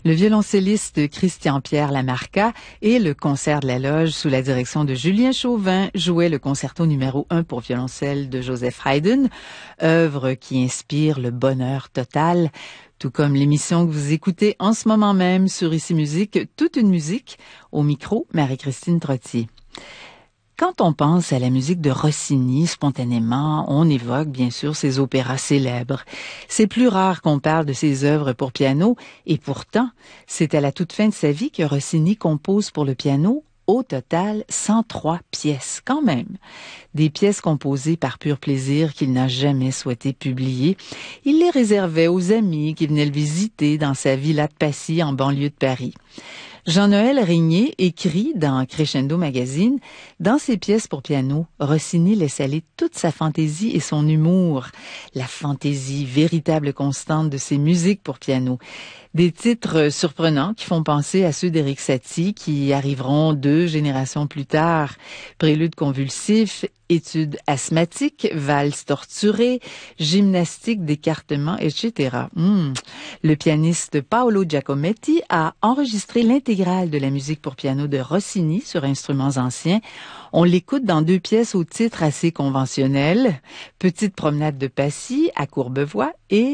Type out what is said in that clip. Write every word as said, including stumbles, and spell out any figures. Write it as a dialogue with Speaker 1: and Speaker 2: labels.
Speaker 1: Le violoncelliste Christian-Pierre Lamarca et le concert de la Loge sous la direction de Julien Chauvin jouaient le concerto numéro un pour violoncelle de Joseph Haydn, œuvre qui inspire le bonheur total, tout comme l'émission que vous écoutez en ce moment même sur Ici Musique, toute une musique, au micro Marie-Christine Trottier. Quand on pense à la musique de Rossini, spontanément, on évoque bien sûr ses opéras célèbres. C'est plus rare qu'on parle de ses œuvres pour piano, et pourtant, c'est à la toute fin de sa vie que Rossini compose pour le piano, au total, cent trois pièces, quand même. Des pièces composées par pur plaisir qu'il n'a jamais souhaité publier. Il les réservait aux amis qui venaient le visiter dans sa villa de Passy en banlieue de Paris. Jean-Noël Régnier écrit dans Crescendo Magazine, dans ses pièces pour piano, Rossini laisse aller toute sa fantaisie et son humour, la fantaisie véritable constante de ses musiques pour piano. Des titres surprenants qui font penser à ceux d'Éric Satie qui arriveront deux générations plus tard. Prélude convulsif, études asthmatiques, valse torturée, gymnastique d'écartement, et cetera. Mmh. Le pianiste Paolo Giacometti a enregistré l'intégrale de la musique pour piano de Rossini sur instruments anciens. On l'écoute dans deux pièces au titre assez conventionnel, Petite promenade de Passy à Courbevoie et